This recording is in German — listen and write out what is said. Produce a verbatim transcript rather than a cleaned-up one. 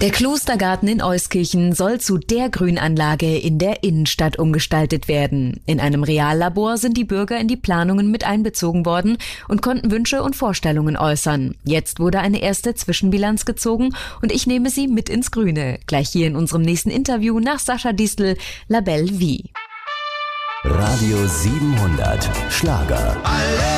Der Klostergarten in Euskirchen soll zu der Grünanlage in der Innenstadt umgestaltet werden. In einem Reallabor sind die Bürger in die Planungen mit einbezogen worden und konnten Wünsche und Vorstellungen äußern. Jetzt wurde eine erste Zwischenbilanz gezogen und ich nehme Sie mit ins Grüne. Gleich hier in unserem nächsten Interview nach Sascha Distel, La Belle Vie. Radio siebenhundert Schlager.